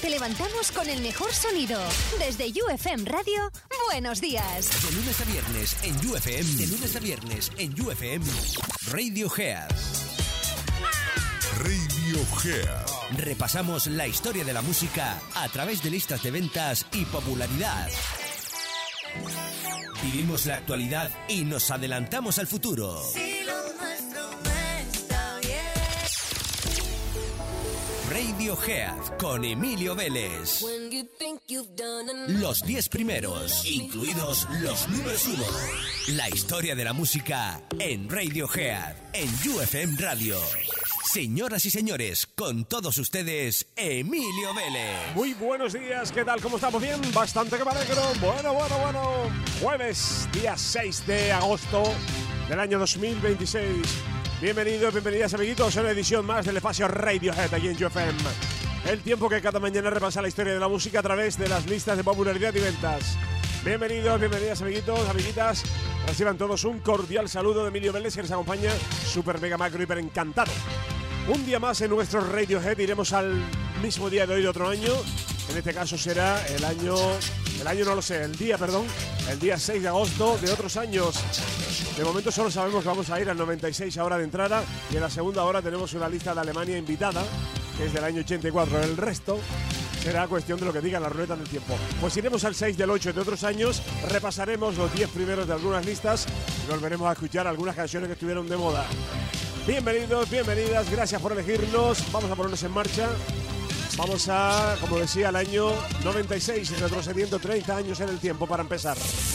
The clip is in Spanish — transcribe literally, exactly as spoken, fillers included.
te levantamos con el mejor sonido. Desde U F M Radio, buenos días. De lunes a viernes en U F M. De lunes a viernes en U F M. Radiohead. Radiohead. Repasamos la historia de la música a través de listas de ventas y popularidad. Vivimos la actualidad y nos adelantamos al futuro. Si lo nuestro no está bien. Radiohead con Emilio Vélez. Los diez primeros, incluidos los números uno. La historia de la música en Radiohead, en U F M Radio. Señoras y señores, con todos ustedes, Emilio Vélez. Muy buenos días, ¿qué tal? ¿Cómo estamos? ¿Bien? Bastante que me alegro. Bueno, bueno, bueno. Jueves, día seis de agosto del año dos mil veintiséis. Bienvenidos, bienvenidas, amiguitos, a una edición más del espacio Radiohead aquí en U F M. El tiempo que cada mañana repasa la historia de la música a través de las listas de popularidad y ventas. Bienvenidos, bienvenidas, amiguitos, amiguitas. Reciban todos un cordial saludo de Emilio Vélez, que les acompaña super mega macro hiper encantado. Un día más en nuestro Radiohead, iremos al mismo día de hoy de otro año. En este caso será el año, el año no lo sé, el día, perdón, el día seis de agosto de otros años. De momento solo sabemos que vamos a ir al noventa y seis hora de entrada y en la segunda hora tenemos una lista de Alemania invitada, que es del año ochenta y cuatro. El resto será cuestión de lo que digan las ruletas del tiempo. Pues iremos al seis del ocho de otros años, repasaremos los diez primeros de algunas listas y volveremos a escuchar algunas canciones que estuvieron de moda. Bienvenidos, bienvenidas, gracias por elegirnos. Vamos a ponernos en marcha. Vamos a, como decía, al año noventa y seis, retrocediendo treinta años en el tiempo para empezar.